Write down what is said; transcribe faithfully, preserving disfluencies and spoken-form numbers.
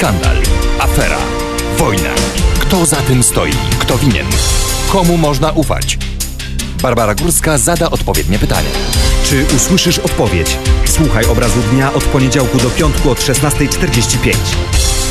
Skandal, afera, wojna. Kto za tym stoi? Kto winien? Komu można ufać? Barbara Górska zada odpowiednie pytanie. Czy usłyszysz odpowiedź? Słuchaj Obrazu Dnia od poniedziałku do piątku od szesnastej czterdzieści pięć.